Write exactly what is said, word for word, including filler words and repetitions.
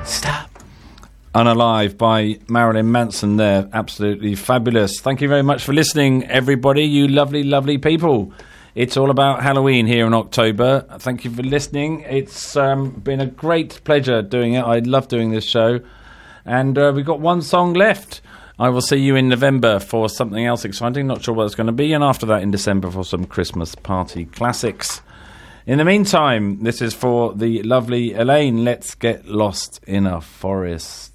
Stop. Unalive by Marilyn Manson there. Absolutely fabulous. Thank you very much for listening, everybody, you lovely, lovely people. It's all about Halloween here in October. Thank you for listening. It's um, been a great pleasure doing it. I love doing this show. And uh, we've got one song left. I will see you in November for something else exciting. Not sure what it's going to be. And after that in December for some Christmas party classics. In the meantime, this is for the lovely Elaine. Let's get lost in a forest.